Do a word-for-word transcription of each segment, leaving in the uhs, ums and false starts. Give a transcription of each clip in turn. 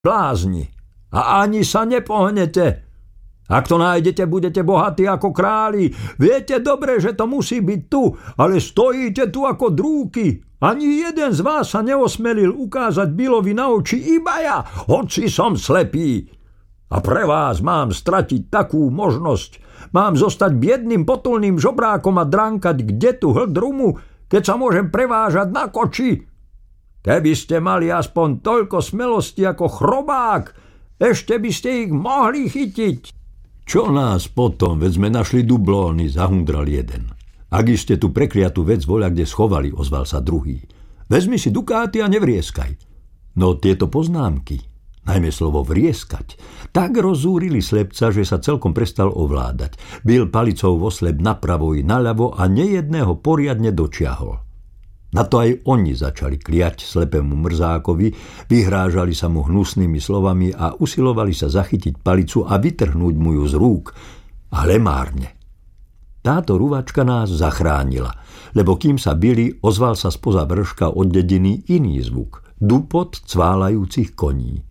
Blázni. A ani sa nepohnete. Ak to nájdete, budete bohatí ako králi. Viete dobre, že to musí byť tu, ale stojíte tu ako drúky. Ani jeden z vás sa neosmelil ukázať Billovi na oči, iba ja, hoci som slepý. A pre vás mám stratiť takú možnosť. Mám zostať biedným potulným žobrákom a dránkať kde tu hlд rumu, keď sa môžem prevážať na koči. Keby ste mali aspoň toľko smelosti ako chrobák, ešte by ste ich mohli chytiť. Čo nás potom, veď sme našli dublóny, zahundral jeden. Ak iste tú prekliatú vec voľa kde schovali, ozval sa druhý. Vezmi si dukáty a nevrieskaj. No tieto poznámky, najmä slovo vrieskať, tak rozúrili slepca, že sa celkom prestal ovládať. Bil palicou vo slep napravo i naľavo a nejedného poriadne dočiahol. Na to aj oni začali kliať slepému mrzákovi, vyhrážali sa mu hnusnými slovami a usilovali sa zachytiť palicu a vytrhnúť mu ju z rúk, ale márne. Táto ruvačka nás zachránila, lebo kým sa bili, ozval sa spoza vrška od dediny iný zvuk, dupot cválajúcich koní.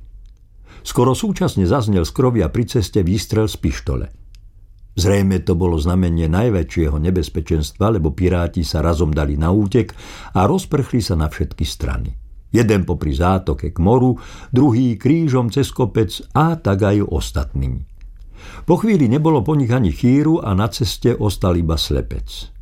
Skoro súčasne zaznel z krovia pri ceste výstrel z pištole. Zrejme to bolo znamenie najväčšieho nebezpečenstva, lebo piráti sa razom dali na útek a rozprchli sa na všetky strany. Jeden popri zátoke k moru, druhý krížom cez kopec a tak aj ostatní. Po chvíli nebolo po nich ani chýru a na ceste ostal iba slepec.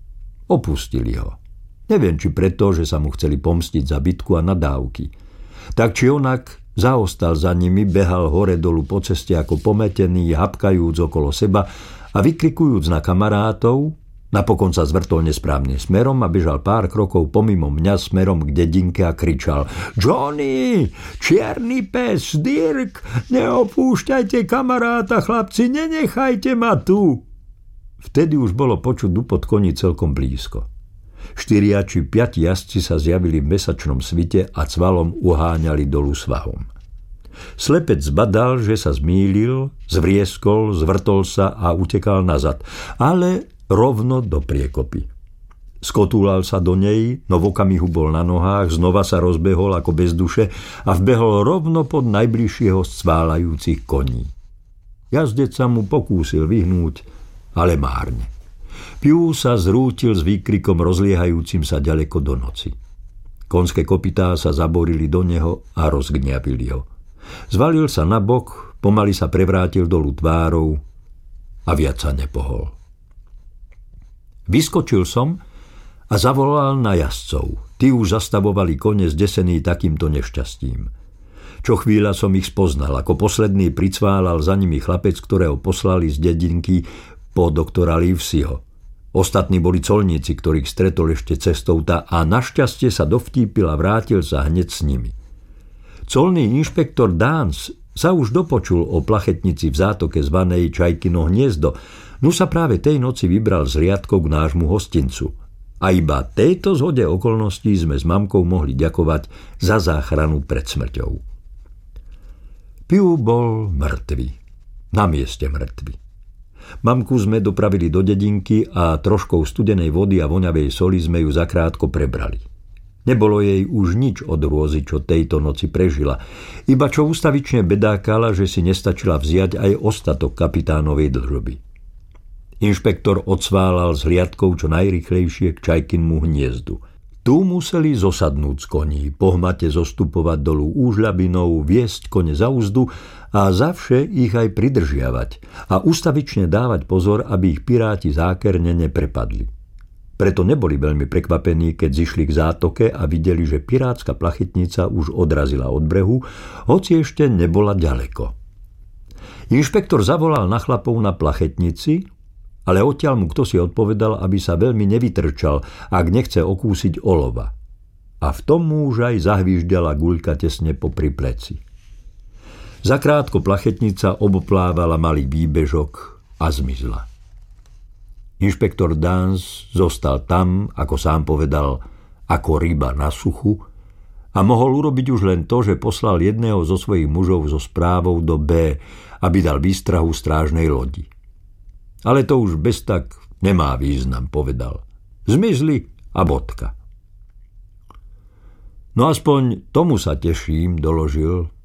Opustili ho. Neviem, či preto, že sa mu chceli pomstiť za bitku a nadávky. Tak či onak zaostal za nimi, behal hore dolu po ceste ako pometený, hapkajúc okolo seba a vykrikujúc na kamarátov, napokon sa zvrtol nesprávnym smerom a bežal pár krokov pomimo mňa smerom k dedinke a kričal: Johnny, čierny pes, Dirk, neopúšťajte kamaráta, chlapci, nenechajte ma tu. Vtedy už bolo počuť dupot koní celkom blízko. Štyria či piati jazdci sa zjavili v mesačnom svite a cvalom uháňali dolu svahom. Slepec zbadal, že sa zmýlil, zvrieskol, zvrtol sa a utekal nazad, ale rovno do priekopy. Skotúlal sa do nej, no v okamihu bol na nohách, znova sa rozbehol ako bez duše a vbehol rovno pod najbližšieho z cválajúcich koní. Jazdec sa mu pokúsil vyhnúť, ale márne. Piu sa zrútil s výkrikom rozliehajúcim sa ďaleko do noci. Konské kopytá sa zaborili do neho a rozgňavili ho. Zvalil sa na bok, pomaly sa prevrátil dolu tvárou a viac sa nepohol. Vyskočil som a zavolal na jazdcov. Tí už zastavovali kone zdesení takýmto nešťastím. Čo chvíľa som ich spoznal, ako posledný pricválal za nimi chlapec, ktorého poslali z dedinky po doktora Livesiho. Ostatní boli colníci, ktorých stretol ešte cestou tá a našťastie sa dovtípil a vrátil sa hneď s nimi. Colný inšpektor Dance sa už dopočul o plachetnici v zátoke zvanej Čajkino hniezdo, no sa práve tej noci vybral z riadkov k nášmu hostincu. A iba tejto zhode okolností sme s mamkou mohli ďakovať za záchranu pred smrťou. Piu bol mŕtvy. Na mieste mŕtvy. Mamku sme dopravili do dedinky a troškou studenej vody a voňavej soli sme ju zakrátko prebrali. Nebolo jej už nič od hrôzy, čo tejto noci prežila, iba čo ustavične bedákala, že si nestačila vziať aj ostatok kapitánovej dlžoby. Inšpektor odsválal z hliadkou čo najrýchlejšie k Čajkinmu hniezdu. Tu museli zosadnúť z koní, pohmate zostupovať dolu úžľabinou, viesť kone za úzdu a zavše ich aj pridržiavať a ustavične dávať pozor, aby ich piráti zákerne neprepadli. Preto neboli veľmi prekvapení, keď zišli k zátoke a videli, že pirátska plachetnica už odrazila od brehu, hoci ešte nebola ďaleko. Inšpektor zavolal na chlapov na plachetnici, ale odtiaľ mu kto si odpovedal, aby sa veľmi nevytrčal, ak nechce okúsiť olova. A v tom mu už aj zahvížďala guľka tesne popri pleci. Zakrátko plachetnica oboplávala malý výbežok a zmizla. Inšpektor Dance zostal tam, ako sám povedal, ako ryba na suchu a mohol urobiť už len to, že poslal jedného zo svojich mužov so správou do B, aby dal výstrahu strážnej lodi. Ale to už bez tak nemá význam, povedal. Zmizli a bodka. No aspoň tomu sa teším, doložil,